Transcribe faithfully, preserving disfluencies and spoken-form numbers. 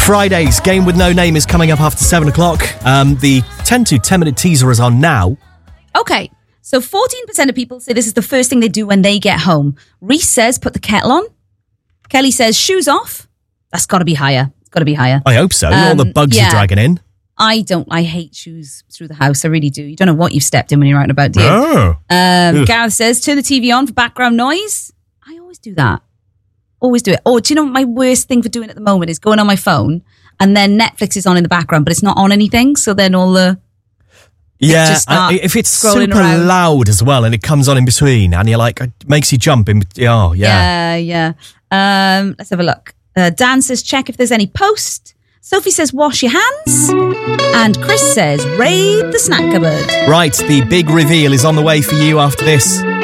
Friday's Game with No Name is coming up after seven o'clock. Um, the ten to ten minute teaser is on now. Okay, so fourteen percent of people say this is the first thing they do when they get home. Reese says put the kettle on. Kelly says shoes off. That's got to be higher. It's got to be higher. I hope so. Um, All the bugs yeah. are dragging in. I don't. I hate shoes through the house. I really do. You don't know what you've stepped in when you're out and about, do you? Oh. Um, Gareth says turn the T V on for background noise. I always do that. Always do it. Oh, do you know what my worst thing for doing at the moment is going on my phone and then Netflix is on in the background, but it's not on anything. So then all the Yeah, just start and if it's scrolling super around. loud as well and it comes on in between and you're like, it makes you jump in. Oh, yeah. Yeah, yeah. Um, let's have a look. Uh, Dan says check if there's any post. Sophie says wash your hands. And Chris says raid the snack cupboard. Right, the big reveal is on the way for you after this.